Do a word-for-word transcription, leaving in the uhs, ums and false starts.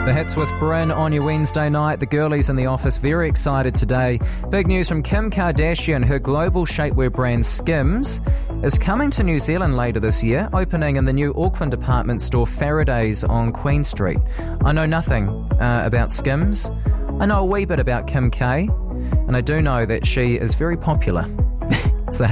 The hits with Bryn on your Wednesday night. The girlies in the office very excited today. Big news from Kim Kardashian. Her global shapewear brand Skims is coming to New Zealand later this year, opening in the new Auckland department store Faraday's on Queen Street. I know nothing uh, about Skims. I know a wee bit about Kim K, and I do know that she is very popular.